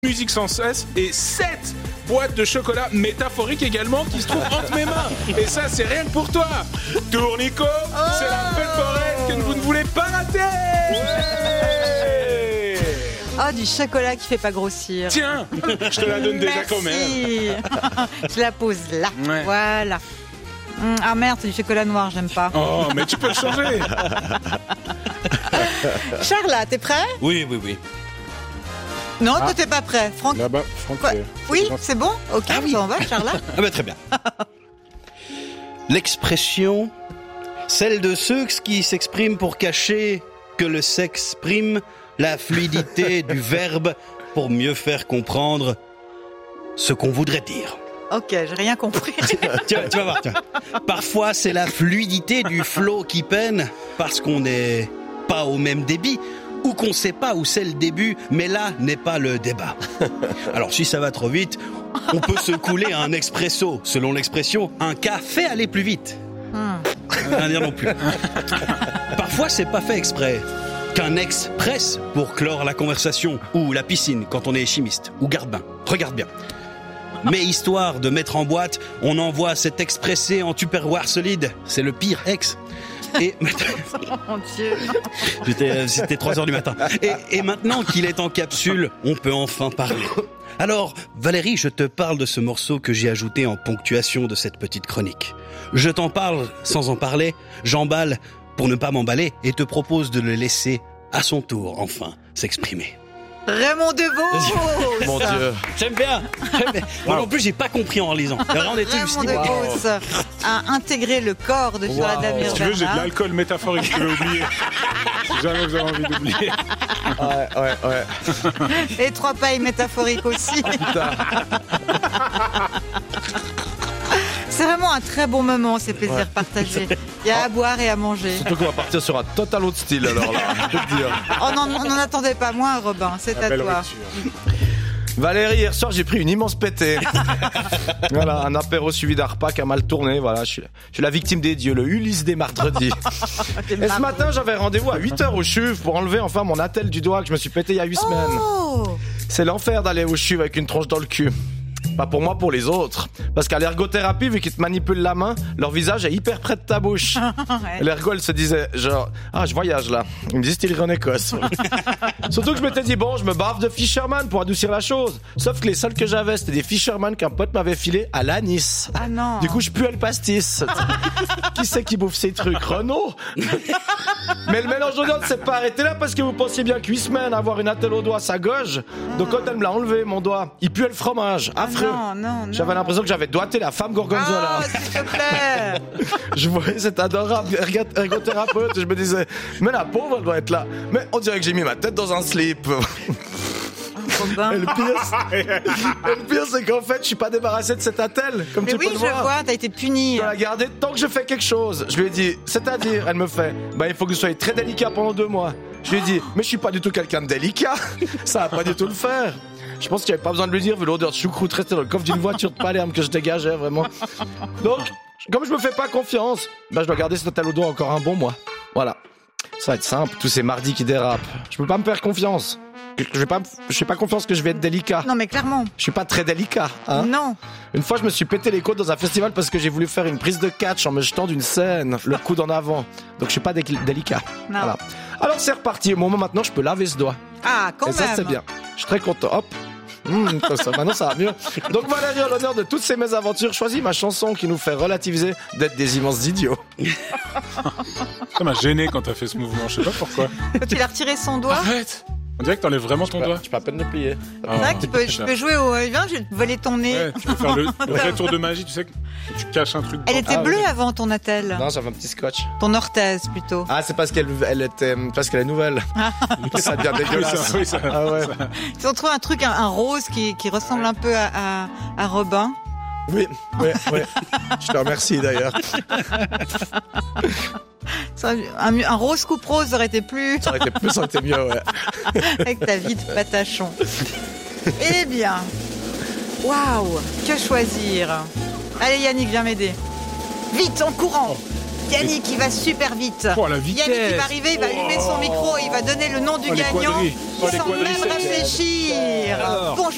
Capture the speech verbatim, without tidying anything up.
musique sans cesse et sept boîtes de chocolat métaphoriques également qui se trouvent entre mes mains. Et ça, c'est rien que pour toi. Tournico, oh c'est la fête foraine que vous ne voulez pas rater. Ouais. Oh, du chocolat qui fait pas grossir. Tiens, je te la donne déjà Merci. quand même. Je la pose là. Ouais. Voilà. Ah merde, c'est du chocolat noir, j'aime pas. Oh, mais tu peux le changer. Charles, t'es prêt? Oui, oui, oui. Non, ah. toi t'es pas prêt. Franck. Là-bas, Franck. Ouais. Oui, c'est bon. Ok, ah, oui. on va, Charles. Ah bah, très bien. L'expression, celle de ceux qui s'expriment pour cacher que le sexe prime, la fluidité du verbe pour mieux faire comprendre ce qu'on voudrait dire. Ok, j'ai rien compris. tu, vas, tu vas voir. Tu vas. Parfois, c'est la fluidité du flow qui peine parce qu'on n'est pas au même débit ou qu'on ne sait pas où c'est le début, mais là n'est pas le débat. Alors, si ça va trop vite, on peut se couler un expresso. Selon l'expression, un café aller plus vite. Hmm. Rien dire non plus. Parfois, c'est pas fait exprès. Qu'un express pour clore la conversation, ou la piscine quand on est chimiste, ou garde-bain. Regarde bien. Mais histoire de mettre en boîte, on envoie cet expressé en tupperware solide. C'est le pire ex. Et oh mon Dieu. C'était, c'était trois heures du matin. Et, et maintenant qu'il est en capsule, on peut enfin parler. Alors, Valérie, je te parle de ce morceau que j'ai ajouté en ponctuation de cette petite chronique. Je t'en parle sans en parler, j'emballe pour ne pas m'emballer et te propose de le laisser à son tour, enfin, s'exprimer. Raymond Devos. Mon Dieu. J'aime bien. J'aime bien. Wow. En plus, j'ai pas compris en lisant. Raymond Devos a intégré le corps de Charles wow. Damir. Si tu veux, j'ai de l'alcool métaphorique que je vais oublier. Si jamais vous avez envie d'oublier. Ouais, ouais, ouais. Et trois pailles métaphoriques aussi. Putain. C'est vraiment un très bon moment, ces plaisirs ouais. partagés. Il y a à boire et à manger. Surtout qu'on va partir sur un total autre style, alors là, je peux te dire. Oh non, on n'en attendait pas moins, Robin, c'est La à toi. Rupture. Valérie, hier soir, j'ai pris une immense pétée. Voilà, un apéro suivi d'un repas qui a mal tourné. Voilà, je suis, je suis la victime des dieux, le Ulysse des mardredis. Et ce matin, j'avais rendez-vous à huit heures au CHUV pour enlever enfin mon attelle du doigt que je me suis pété il y a huit oh. semaines. C'est l'enfer d'aller au CHUV avec une tronche dans le cul. Pas pour moi, pour les autres. Parce qu'à l'ergothérapie, vu qu'ils te manipulent la main, leur visage est hyper près de ta bouche. Ouais. L'ergo, elle se disait, genre, ah, je voyage là. Ils me disent, il irait en Écosse. Surtout que je m'étais dit, bon, je me bave de Fisherman pour adoucir la chose. Sauf que les seuls que j'avais, c'était des Fisherman qu'un pote m'avait filé à l'anis. Ah non. Du coup, je puais le pastis. Qui c'est qui bouffe ces trucs? Renaud? Mais le mélange d'odeur ne s'est pas arrêté là parce que vous pensiez bien qu'huit semaines avoir une attelle au doigt, ça gauge. Donc quand elle me l'a enlevé, mon doigt, il puait le fromage. Affreux. Non, non, non. J'avais l'impression que j'avais doigté la femme Gorgonzola. Oh, s'il te plaît. Je voyais cette adorable ergothérapeute et je me disais, mais la pauvre, elle doit être là. Mais on dirait que j'ai mis ma tête dans un slip. Robin. Et le pire, et le pire, c'est qu'en fait, je suis pas débarrassé de cette attelle, comme mais tu oui, peux le voir. Oui, je vois, t'as été puni. Je dois la garder tant que je fais quelque chose. Je lui ai dit, c'est-à-dire, elle me fait, bah, il faut que vous soyez très délicat pendant deux mois. Je lui ai dit, mais je suis pas du tout quelqu'un de délicat. Ça va pas du tout le faire. Je pense qu'il n'y avait pas besoin de lui dire, vu l'odeur de choucroute restée dans le coffre d'une voiture de Palerme que je dégageais, vraiment. Donc, comme je me fais pas confiance, bah, je dois garder cette attelle au doigt encore un bon mois. Voilà. Ça va être simple, tous ces mardis qui dérapent. Je peux pas me faire confiance. Je vais pas, je fais pas confiance que je vais être délicat. Non mais clairement. Je suis pas très délicat, hein. Non. Une fois, je me suis pété les côtes dans un festival parce que j'ai voulu faire une prise de catch en me jetant d'une scène, le coude en avant. Donc je suis pas dé- délicat. Non. Voilà. Alors c'est reparti. Au moment maintenant, je peux laver ce doigt. Ah, quand Et même. ça c'est bien. Je suis très content. Hop. Mmh, ça, maintenant ça va mieux. Donc Valérie, en l'honneur de toutes ces mésaventures, choisis ma chanson qui nous fait relativiser d'être des immenses idiots. Ça m'a gêné quand t'as fait ce mouvement, je sais pas pourquoi. Tu l'as retiré son doigt. Arrête. On dirait que t'enlèves vraiment ton je doigt. Tu peux à peine le plier. C'est vrai que tu peux, tu peux jouer au... Viens, je vais te voler ton nez. Ouais, tu peux faire le, le vrai tour de magie, tu sais que tu caches un truc. Elle était ah, bleue oui. avant ton attelle. Non, j'avais un petit scotch. Ton orthèse plutôt. Ah, c'est parce qu'elle elle était parce qu'elle est nouvelle. Ça devient dégueulasse. Oui, ça, oui, ça, ah ouais. ça. Ils ont trouvé un truc, un, un rose qui, qui ressemble un peu à, à, à Robin. Oui, oui, oui. Je te remercie d'ailleurs. Un, un, un rose coupe rose aurait été plus. Ça aurait été plus, ça aurait été mieux, ouais. Avec ta vie de patachon. Eh bien, waouh, que choisir? Allez Yannick, viens m'aider. Vite, en courant. Yannick, il va super vite. Oh, la vitesse. Yannick, il va arriver, il va allumer son micro, il va donner le nom du oh, gagnant oh, sans même réfléchir. Alors. Bonjour.